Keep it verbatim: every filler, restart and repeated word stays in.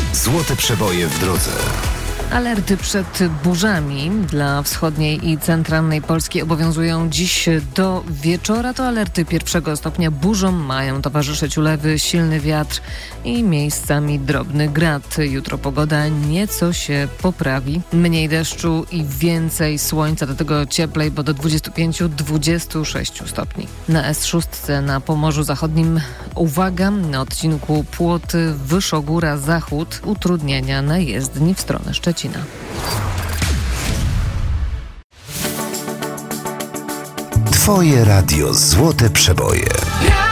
Złote przeboje w drodze. Alerty przed burzami dla wschodniej i centralnej Polski obowiązują dziś do wieczora. To alerty pierwszego stopnia. Burzom mają towarzyszyć ulewy, silny wiatr i miejscami drobny grad. Jutro pogoda nieco się poprawi. Mniej deszczu i więcej słońca, do tego cieplej, bo do dwudziestu pięciu do dwudziestu sześciu stopni. Na S sześć na Pomorzu Zachodnim uwaga, na odcinku Płoty, Wyszogóra, Zachód, utrudnienia na jezdni w stronę Szczecina. Twoje radio Złote Przeboje.